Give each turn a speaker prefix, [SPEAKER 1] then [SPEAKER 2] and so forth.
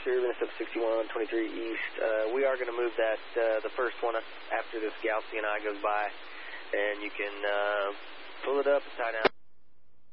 [SPEAKER 1] Minnesota 6123 East. We are going to move that, the first one after this Gal CNI goes by, and you can pull it up and tie down.